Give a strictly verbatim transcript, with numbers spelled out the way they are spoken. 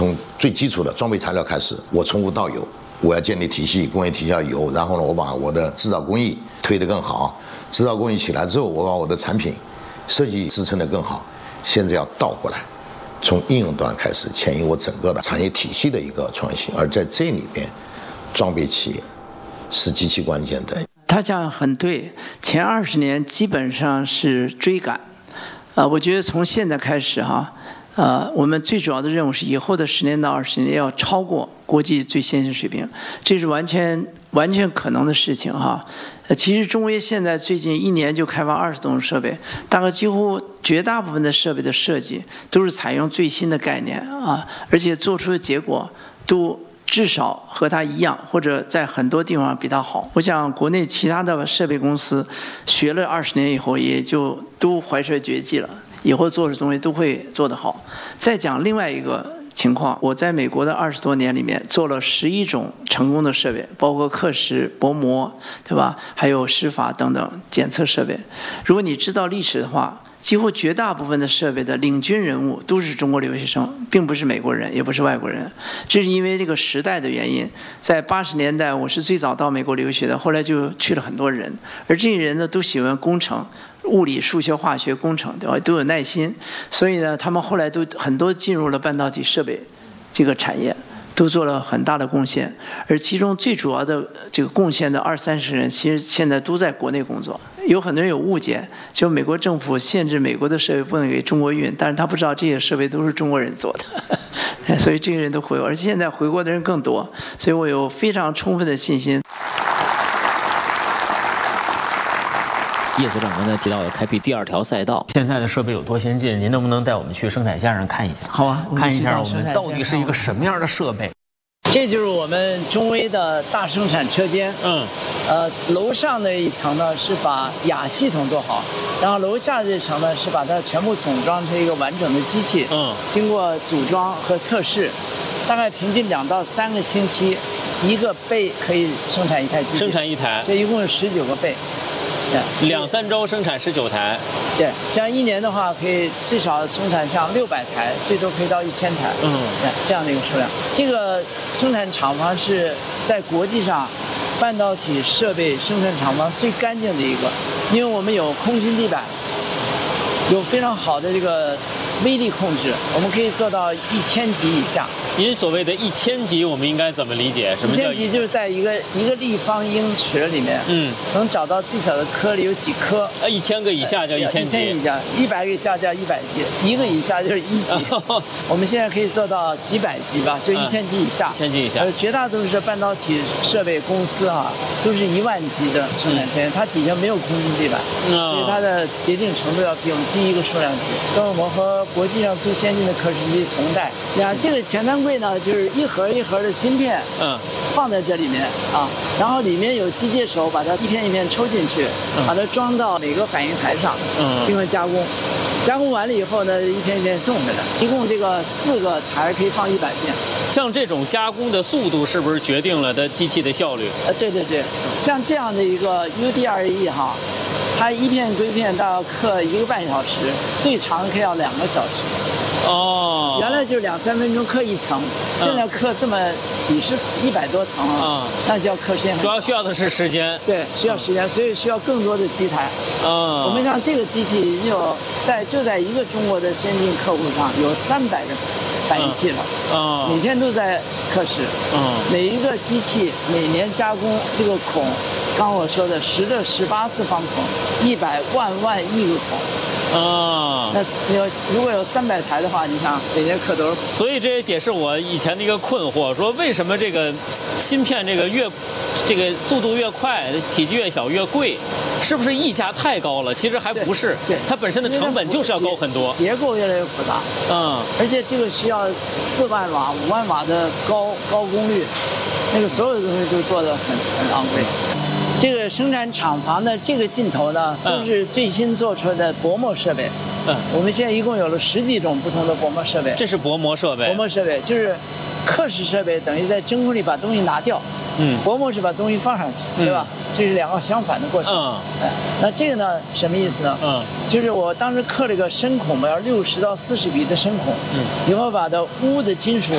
从最基础的装备材料开始，我从无到有，我要建立体系，工业体系要有，然后呢，我把我的制造工艺推得更好，制造工艺起来之后，我把我的产品设计支撑得更好。现在要倒过来，从应用端开始牵引我整个的产业体系的一个创新，而在这里边，装备企业是极其关键的。 他讲很对，前二十年基本上是追赶，呃，我觉得从现在开始哈。呃，我们最主要的任务是以后的十年到二十年要超过国际最先进水平，这是完全完全可能的事情哈。呃，其实中微现在最近一年就开发二十多种设备，大概几乎绝大部分的设备的设计都是采用最新的概念啊，而且做出的结果都至少和它一样，或者在很多地方比它好。我想国内其他的设备公司学了二十年以后，也就都怀揣绝技了。以后做的东西都会做得好。再讲另外一个情况，我在美国的二十多年里面做了十一种成功的设备，包括刻蚀、薄膜，对吧？还有湿法等等检测设备。如果你知道历史的话，几乎绝大部分的设备的领军人物都是中国留学生，并不是美国人，也不是外国人。这是因为这个时代的原因。在八十年代，我是最早到美国留学的，后来就去了很多人，而这些人呢，都喜欢工程。物理、数学、化学、工程，对吧？都有耐心，所以呢，他们后来都很多进入了半导体设备这个产业，都做了很大的贡献。而其中最主要的这个贡献的二三十人，其实现在都在国内工作。有很多人有误解，就美国政府限制美国的设备不能给中国运，但是他不知道这些设备都是中国人做的，所以这些人都回国，而且现在回国的人更多，所以我有非常充分的信心。 叶所长刚才提到要开辟第二条赛道， 现在的设备有多先进？您能不能带我们去生产线上看一下？ 好啊， 看一下我们到底是一个什么样的设备？ 这就是我们中微的大生产车间。嗯，呃，楼上的一层呢是把亚系统做好，然后楼下这层呢是把它全部总装成一个完整的机器。嗯，经过组装和测试，大概平均两到三个星期，一个倍可以生产一台机器。 生产一台， 这一共有十九个倍。 两三周生产十九台， 对，这样一年的话，可以最少生产像六百台，最多可以到一千台，嗯，这样的一个数量。这个生产厂房是在国际上半导体设备生产厂房最干净的一个，因为我们有空心地板，有非常好的这个微粒控制，我们可以做到一千级以下。 您所谓的一千级，我们应该怎么理解？什么叫一千级？就是在一个一个立方英尺里面，嗯，能找到最小的颗粒有几颗。 啊，一千个以下叫一千级， 一千以下，一百个以下叫一百级，一个以下就是一级。我们现在可以做到几百级吧，就一千级以下。 一千级以下。 呃，绝大多数的半导体设备公司啊，都是一万级的生产线，它底下没有空心地板，所以它的洁净程度要比我们低一个数量级。所以我们和国际上最先进的刻蚀机同代。呀，这个前端柜呢，就是一盒一盒的芯片，嗯，放在这里面啊，然后里面有机械手把它一片一片抽进去，把它装到每个反应台上，嗯，经过加工，加工完了以后呢，一片一片送回来，一共这个四个台可以放一百片。 像这种加工的速度是不是决定了它机器的效率？ 呃，对对对，像这样的一个 U D R E 哈，它一片归片大概刻一个半小时，最长可以要两个小时。哦，原来就是两三分钟刻一层，现在刻这么几十、一百多层啊，那就要刻时间。 主要需要的是时间， 对，需要时间，所以需要更多的机台。嗯，我们像这个机器已经有在就在一个中国的先进客户上有三百个反应器了，嗯，每天都在刻蚀，嗯，每一个机器每年加工这个孔，刚我说的十的十八次方孔，一百万万亿个孔。啊，那有如果有三百台的话，你想每天刻多少？ 所以这也解释我以前的一个困惑，说为什么这个芯片这个越这个速度越快，体积越小越贵，是不是溢价太高了？其实还不是，对，它本身的成本就是要高很多， 结构越来越复杂，嗯，而且这个需要四万瓦、五万瓦的高高功率，那个所有的东西都做得很很昂贵。这个生产厂房的这个镜头呢，都是最新做出来的薄膜设备。嗯，我们现在一共有了十几种不同的薄膜设备。 这是薄膜设备。 薄膜设备就是刻蚀设备，等于在真空里把东西拿掉。嗯，薄膜是把东西放上去，对吧？这是两个相反的过程。嗯，哎，那这个呢，什么意思呢？嗯，就是我当时刻了个深孔嘛，要六十到四十米的深孔。嗯，以后把它钨的金属